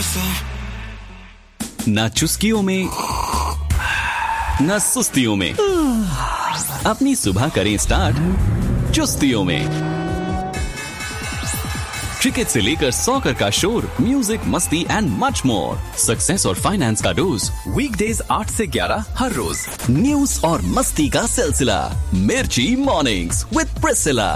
ना चुस्कियों में ना सुस्तियों में, अपनी सुबह करें स्टार्ट चुस्तियों में। क्रिकेट से लेकर सॉकर का शोर, म्यूजिक, मस्ती एंड मच मोर। सक्सेस और फाइनेंस का डोज, वीकडेज 8 से 11 हर रोज। न्यूज और मस्ती का सिलसिला, मिर्ची mornings with Priscilla.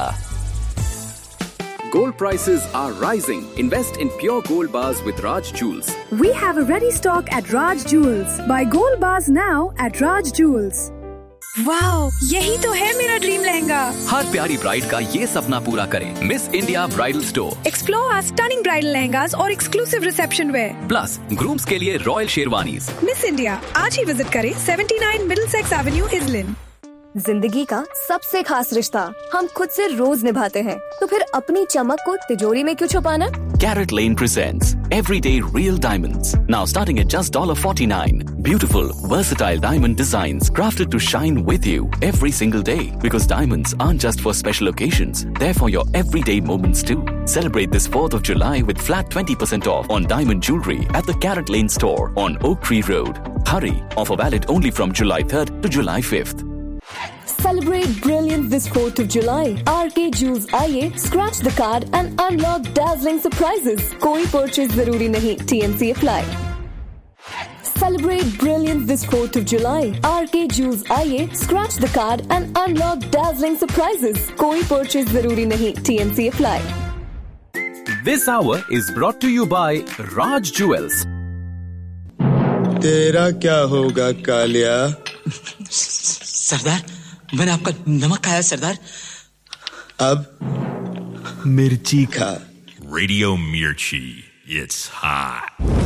Gold prices are rising. Invest in pure gold bars with Raj Jewels. We have a ready stock at Raj Jewels. Buy gold bars now at Raj Jewels. Wow, यही तो है मेरा dream lehenga. हर प्यारी bride का ये सपना पूरा करें। Miss India bridal store. Explore our stunning bridal lehengas और exclusive reception wear. Plus grooms के लिए रॉयल शेरवानीज। मिस इंडिया आज ही विजिट करें 79 मिडलसेक्स एवेन्यू, इजलिन। जिंदगी का सबसे खास रिश्ता हम खुद से रोज निभाते हैं, तो फिर अपनी चमक को तिजोरी में क्यों छुपाना? Carrot Lane presents Everyday Real Diamonds. Now starting at just $49. Beautiful, versatile diamond designs crafted to shine with you every single day. Because diamonds aren't just for special occasions, they're for your everyday moments too. Celebrate this 4th of July with flat 20% off on diamond jewelry at the Carrot Lane store on Oak Tree Road. Hurry, offer valid only from July 3rd to July 5th. Celebrate brilliance this 4th of July. RK Jewels आइए, scratch the card and unlock dazzling surprises. कोई purchase जरूरी नहीं. TNC apply. Celebrate brilliance this 4th of July. RK Jewels आइए, scratch the card and unlock dazzling surprises. कोई purchase जरूरी नहीं. TNC apply. This hour is brought to you by Raj Jewels. तेरा क्या होगा कालिया? सरदार, मैंने आपका नमक खाया सरदार। अब मिर्ची खा। Radio Mirchi, it's hot.